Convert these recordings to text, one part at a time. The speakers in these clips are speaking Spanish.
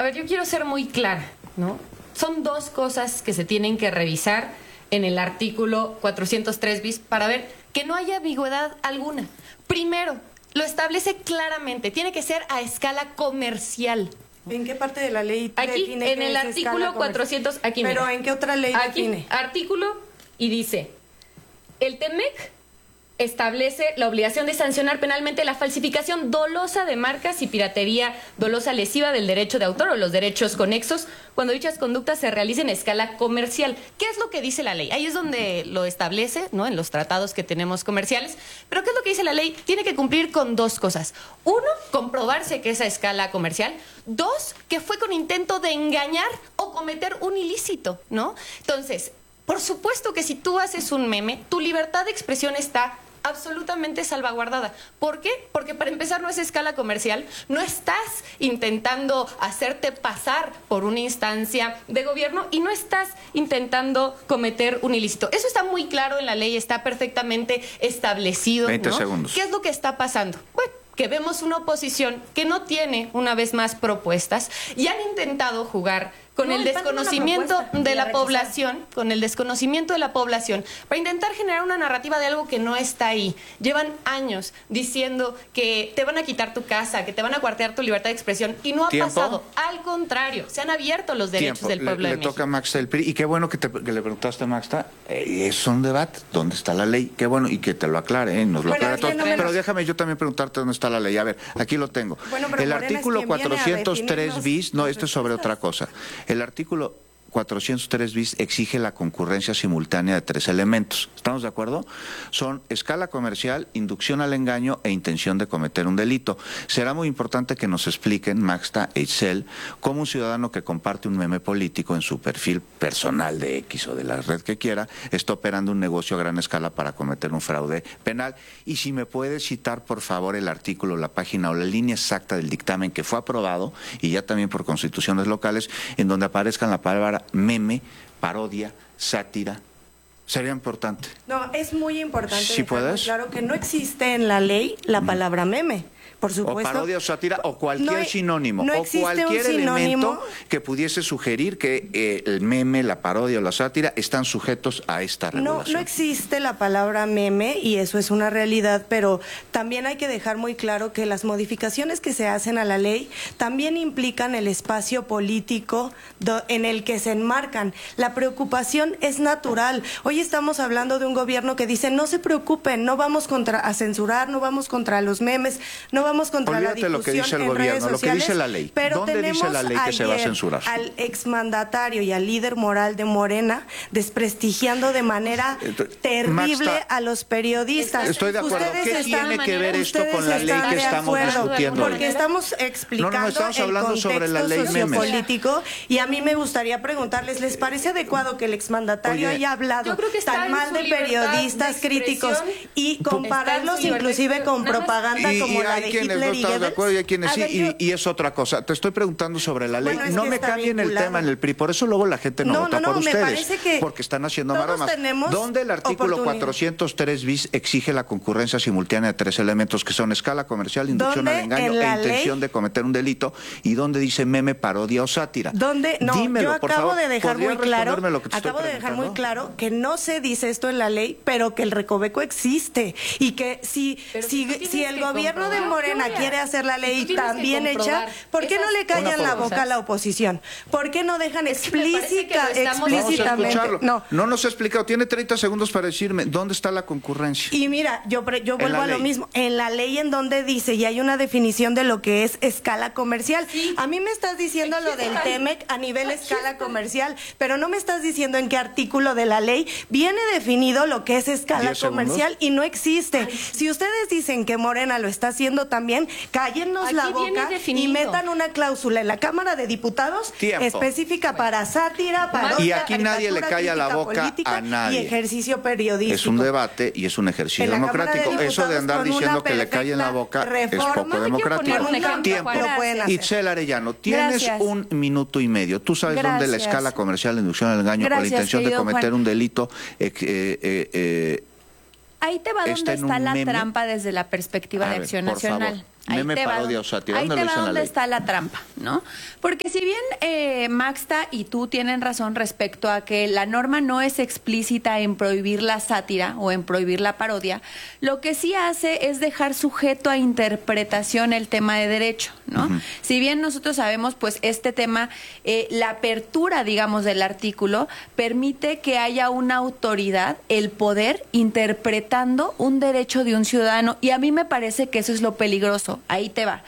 ver, yo quiero ser muy clara, ¿no? Son dos cosas que se tienen que revisar en el artículo 403 bis para ver que no haya ambigüedad alguna. Primero, lo establece claramente, tiene que ser a escala comercial. ¿En qué parte de la ley aquí, define en el artículo 400, aquí Pero mira. ¿en qué otra ley aquí, define? Artículo, y dice, el TEMEC establece la obligación de sancionar penalmente la falsificación dolosa de marcas y piratería dolosa lesiva del derecho de autor o los derechos conexos cuando dichas conductas se realicen en escala comercial. ¿Qué es lo que dice la ley? Ahí es donde lo establece, ¿no? En los tratados que tenemos comerciales. Pero ¿qué es lo que dice la ley? Tiene que cumplir con dos cosas. Uno, comprobarse que es a escala comercial. Dos, que fue con intento de engañar o cometer un ilícito, ¿no? Entonces, por supuesto que si tú haces un meme, tu libertad de expresión está absolutamente salvaguardada. ¿Por qué? Porque para empezar no es escala comercial, no estás intentando hacerte pasar por una instancia de gobierno y no estás intentando cometer un ilícito. Eso está muy claro en la ley, está perfectamente establecido. 20 ¿no? segundos. ¿Qué es lo que está pasando? Bueno, que vemos una oposición que no tiene, una vez más, propuestas y han intentado jugar con el desconocimiento de la población, con el desconocimiento de la población, para intentar generar una narrativa de algo que no está ahí. Llevan años diciendo que te van a quitar tu casa, que te van a cuartear tu libertad de expresión, y no ha pasado. Al contrario, se han abierto los derechos del pueblo de México. Le toca a Maxta el PRI, y qué bueno que le preguntaste a Maxta, es un debate, ¿dónde está la ley? Qué bueno, y que te lo aclare, nos lo aclara todo. Pero déjame yo también preguntarte dónde está la ley. A ver, aquí lo tengo. Bueno, el artículo 403 bis, no, esto es sobre otra cosa. El artículo 403 bis exige la concurrencia simultánea de 3 elementos. ¿Estamos de acuerdo? Son escala comercial, inducción al engaño e intención de cometer un delito. Será muy importante que nos expliquen, Maxta e Itzel, cómo un ciudadano que comparte un meme político en su perfil personal de X o de la red que quiera, está operando un negocio a gran escala para cometer un fraude penal. Y si me puede citar, por favor, el artículo, la página o la línea exacta del dictamen que fue aprobado, y ya también por constituciones locales, en donde aparezcan la palabra meme, parodia, sátira. Sería importante. No, es muy importante. ¿Sí puedes? Claro que no existe en la ley la palabra meme. Por supuesto. O parodia o sátira o cualquier sinónimo no o cualquier elemento que pudiese sugerir que el meme, la parodia o la sátira están sujetos a esta regulación. No existe la palabra meme y eso es una realidad, pero también hay que dejar muy claro que las modificaciones que se hacen a la ley también implican el espacio político en el que se enmarcan. La preocupación es natural. Hoy estamos hablando de un gobierno que dice no se preocupen, no vamos a censurar, no vamos contra los memes, no vamos contra Olvídate la difusión lo que dice el en gobierno, redes sociales, lo que dice la ley. Pero ¿Dónde dice la ley que se va a censurar? Al exmandatario y al líder moral de Morena desprestigiando de manera terrible a los periodistas. Estoy de acuerdo. ¿Qué tiene que ver esto con la ley que estamos discutiendo? Porque estamos explicando estamos hablando el sobre la contexto ley memes. sociopolítico y a mí me gustaría preguntarles, ¿les parece adecuado que el exmandatario haya hablado tan mal de periodistas críticos y compararlos inclusive con propaganda como la de Hitler y Goebbels? Y hay quienes sí, y es otra cosa. Te estoy preguntando sobre la ley. No me cambien el tema en el PRI. Por eso luego la gente no vota por ustedes. Porque están haciendo maromas. ¿Dónde el artículo 403 bis exige la concurrencia simultánea de 3 elementos que son escala comercial, inducción al engaño e intención de cometer un delito? ¿Y dónde dice meme, parodia o sátira? ¿Dónde? No, dímelo, yo por acabo favor. de dejar muy claro. Acabo de dejar muy claro que no se dice esto en la ley, pero que el recoveco existe y que si el gobierno de Morena quiere hacer la ley tan bien hecha, ¿por qué no le callan la boca a la oposición? ¿Por qué no dejan explícitamente? No nos ha explicado. Tiene 30 segundos para decirme dónde está la concurrencia. Y mira, yo vuelvo a lo mismo. En la ley en donde dice, y hay una definición de lo que es escala comercial. Sí. A mí me estás diciendo lo del TEMEC a nivel escala comercial, pero no me estás diciendo en qué artículo de la ley viene definido lo que es escala comercial y no existe. Si ustedes dicen que Morena lo está haciendo también, cállennos la boca y metan una cláusula en la Cámara de Diputados específica para sátira, parodia, y aquí nadie le calla la boca a nadie. Y ejercicio periodístico. Es un debate y es un ejercicio democrático. Eso de andar diciendo que le callen la boca es poco democrático. Tiempo. Itzel Arellano, tienes un minuto y medio. Tú sabes dónde la escala comercial, la inducción al engaño con la intención de cometer un delito ahí te va donde está la trampa desde la perspectiva de Acción Nacional. Meme parodia, o sea, ahí te va donde ley? Está la trampa, ¿no? Porque si bien Maxta y tú tienen razón respecto a que la norma no es explícita en prohibir la sátira o en prohibir la parodia, lo que sí hace es dejar sujeto a interpretación el tema de derecho, ¿no? Si bien nosotros sabemos, pues este tema, la apertura, digamos, del artículo permite que haya una autoridad, el poder, interpretando un derecho de un ciudadano, y a mí me parece que eso es lo peligroso. Ahí te va.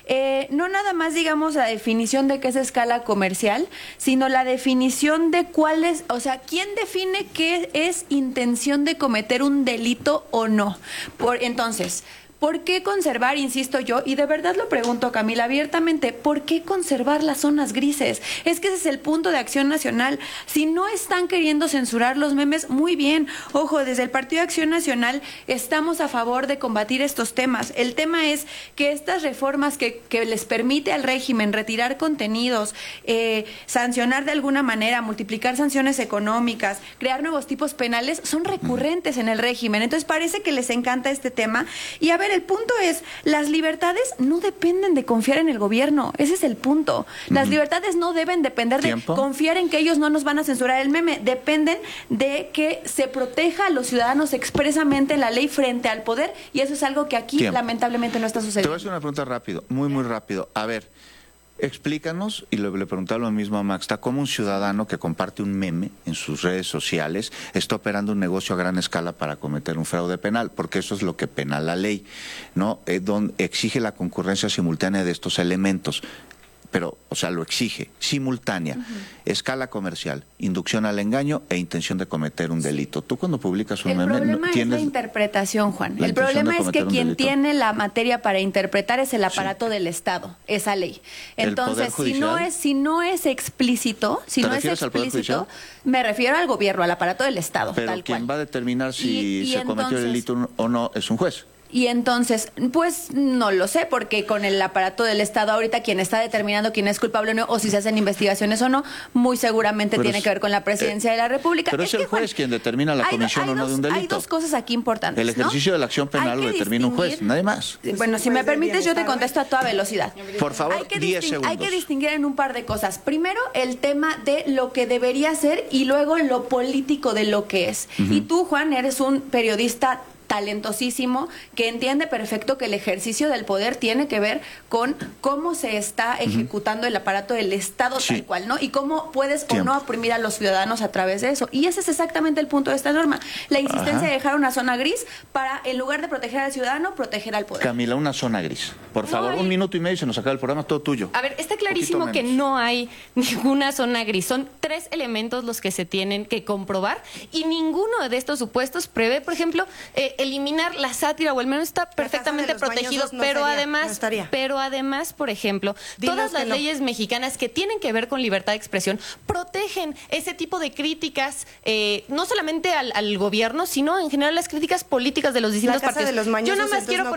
No nada más, digamos, la definición de qué es escala comercial, sino la definición de cuál es, o sea, quién define qué es intención de cometer un delito o no. Entonces, ¿por qué conservar, insisto yo, y de verdad lo pregunto, Camila, abiertamente, ¿por qué conservar las zonas grises? Es que ese es el punto de Acción Nacional. Si no están queriendo censurar los memes, muy bien. Ojo, desde el Partido de Acción Nacional estamos a favor de combatir estos temas. El tema es que estas reformas que les permite al régimen retirar contenidos, sancionar de alguna manera, multiplicar sanciones económicas, crear nuevos tipos penales, son recurrentes en el régimen. Entonces parece que les encanta este tema. Y a ver, el punto es, las libertades no dependen de confiar en el gobierno. Ese es el punto. Las libertades no deben depender de confiar en que ellos no nos van a censurar el meme. Dependen de que se proteja a los ciudadanos expresamente en la ley frente al poder, y eso es algo que aquí lamentablemente no está sucediendo. Te voy a hacer una pregunta rápido, muy rápido. A ver, explícanos, y le preguntaba lo mismo a Maxta, cómo un ciudadano que comparte un meme en sus redes sociales está operando un negocio a gran escala para cometer un fraude penal, porque eso es lo que pena la ley, ¿no? Donde exige la concurrencia simultánea de estos elementos. Pero, o sea, lo exige, simultánea, escala comercial, inducción al engaño e intención de cometer un delito. Tú cuando publicas un meme... El problema es la interpretación, Juan. El problema es que quien tiene la materia para interpretar es el aparato del Estado, esa ley. Entonces, si no es explícito, me refiero al gobierno, al aparato del Estado. Pero tal quien cual va a determinar si se cometió el delito o no es un juez. Y entonces, pues no lo sé, porque con el aparato del Estado ahorita quien está determinando quién es culpable o no, o si se hacen investigaciones o no, muy seguramente tiene que ver con la Presidencia de la República. Pero es el juez quien determina la comisión o no de un delito. Hay dos cosas aquí importantes. El ejercicio de la acción penal lo determina un juez, nadie más. Bueno, si me permites, yo te contesto a toda velocidad. Por favor, 10 segundos. Hay que distinguir en un par de cosas. Primero, el tema de lo que debería ser, y luego lo político de lo que es. Y tú, Juan, eres un periodista talentosísimo que entiende perfecto que el ejercicio del poder tiene que ver con cómo se está ejecutando el aparato del Estado tal cual, ¿no? Y cómo puedes o no oprimir a los ciudadanos a través de eso. Y ese es exactamente el punto de esta norma. La insistencia de dejar una zona gris para, en lugar de proteger al ciudadano, proteger al poder. Camila, una zona gris. Por favor, 1 minuto y medio y se nos acaba el programa, todo tuyo. A ver, está clarísimo que no hay ninguna zona gris. Son 3 elementos los que se tienen que comprobar, y ninguno de estos supuestos prevé, por ejemplo, eliminar la sátira, o al menos está perfectamente protegido, pero además, por ejemplo, todas las leyes mexicanas que tienen que ver con libertad de expresión protegen ese tipo de críticas, no solamente al gobierno, sino en general las críticas políticas de los distintos partidos. Yo nada más quiero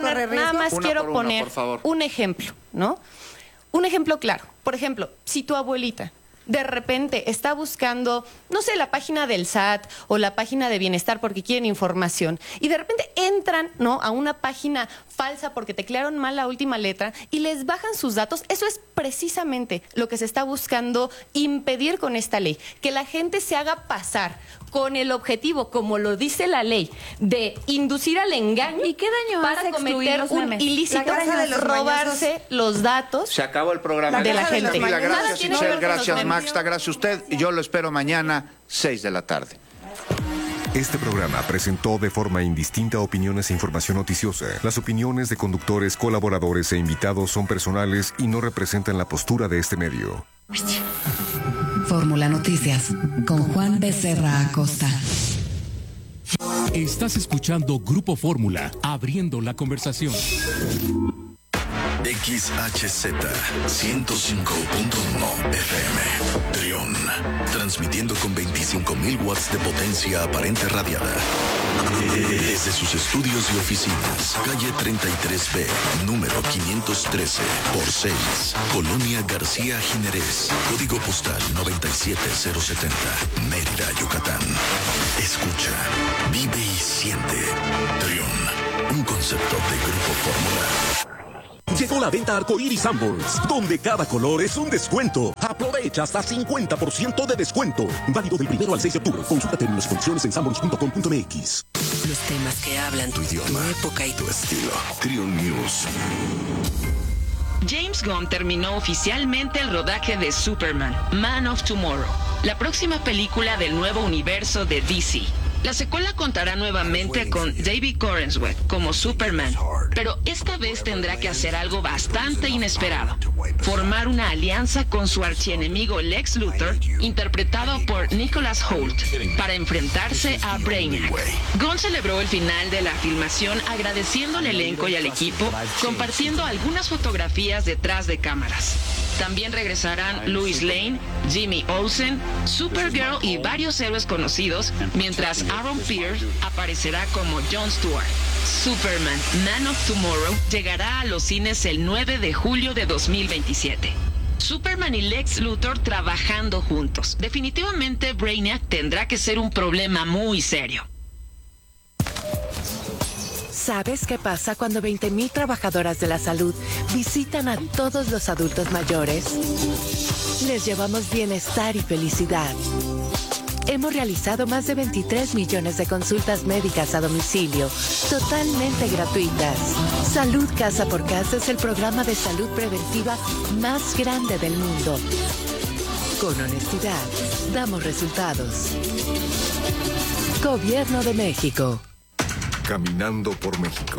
poner un ejemplo, ¿no? Un ejemplo claro. Por ejemplo, si tu abuelita de repente está buscando, no sé, la página del SAT o la página de Bienestar porque quieren información, y de repente entran, ¿no?, a una página falsa porque teclearon mal la última letra y les bajan sus datos, eso es precisamente lo que se está buscando impedir con esta ley, que la gente se haga pasar con el objetivo, como lo dice la ley, de inducir al engaño. ¿Y qué daño para cometer un ilícito, robarse los datos. Se acabó el programa de la gente. Gracias, Itzel, gracias, Maxta, gracias a usted. Yo lo espero mañana, 6 de la tarde. Este programa presentó de forma indistinta opiniones e información noticiosa. Las opiniones de conductores, colaboradores e invitados son personales y no representan la postura de este medio. Fórmula Noticias con Juan Becerra Acosta. Estás escuchando Grupo Fórmula, abriendo la conversación. XHZ 105.1 FM Trión, transmitiendo con 25.000 watts de potencia aparente radiada desde sus estudios y oficinas, calle 33B, número 513 por 6, Colonia García Jiménez, código postal 97070, Mérida, Yucatán. Escucha, vive y siente. Trión, un concepto de Grupo Fórmula. Llegó la venta Arcoíris Sanborns, donde cada color es un descuento. Aprovecha hasta 50% de descuento. Válido del 1 al 6 de octubre. Consulta términos y condiciones en sanborns.com.mx. Los temas que hablan tu idioma, tu época y tu estilo. Trion News. James Gunn terminó oficialmente el rodaje de Superman, Man of Tomorrow, la próxima película del nuevo universo de DC. La secuela contará nuevamente con David Corenswet como Superman, pero esta vez tendrá que hacer algo bastante inesperado: formar una alianza con su archienemigo Lex Luthor, interpretado por Nicholas Hoult, para enfrentarse a Brainiac. Gunn celebró el final de la filmación agradeciendo al elenco y al equipo, compartiendo algunas fotografías detrás de cámaras. También regresarán Lois Lane, Jimmy Olsen, Supergirl y varios héroes conocidos, mientras Aaron Pierce aparecerá como Jon Stewart. Superman, Man of Tomorrow llegará a los cines el 9 de julio de 2027. Superman y Lex Luthor trabajando juntos. Definitivamente Brainiac tendrá que ser un problema muy serio. ¿Sabes qué pasa cuando 20,000 trabajadoras de la salud visitan a todos los adultos mayores? Les llevamos bienestar y felicidad. Hemos realizado más de 23 millones de consultas médicas a domicilio, totalmente gratuitas. Salud Casa por Casa es el programa de salud preventiva más grande del mundo. Con honestidad, damos resultados. Gobierno de México. Caminando por México.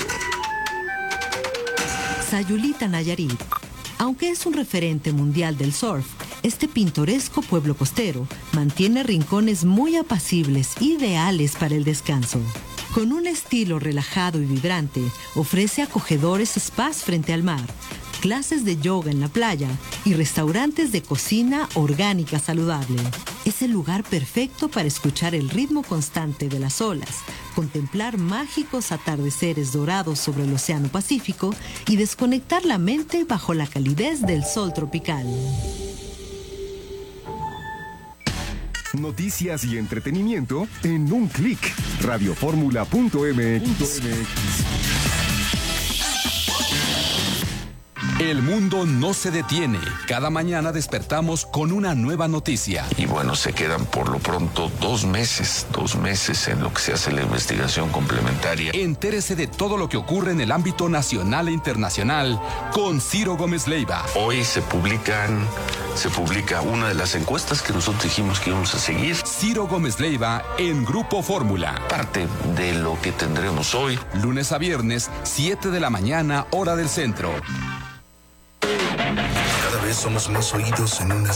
Sayulita, Nayarit. Aunque es un referente mundial del surf, este pintoresco pueblo costero mantiene rincones muy apacibles, ideales para el descanso. Con un estilo relajado y vibrante, ofrece acogedores spas frente al mar, clases de yoga en la playa y restaurantes de cocina orgánica saludable. Es el lugar perfecto para escuchar el ritmo constante de las olas, contemplar mágicos atardeceres dorados sobre el Océano Pacífico y desconectar la mente bajo la calidez del sol tropical. Noticias y entretenimiento en un clic. Radioformula.mx. El mundo no se detiene. Cada mañana despertamos con una nueva noticia. Y bueno, se quedan por lo pronto 2 meses en lo que se hace la investigación complementaria. Entérese de todo lo que ocurre en el ámbito nacional e internacional con Ciro Gómez Leiva. Hoy se publica una de las encuestas que nosotros dijimos que íbamos a seguir. Ciro Gómez Leiva en Grupo Fórmula. Parte de lo que tendremos hoy. Lunes a viernes, 7 de la mañana, hora del centro. Cada vez somos más oídos en una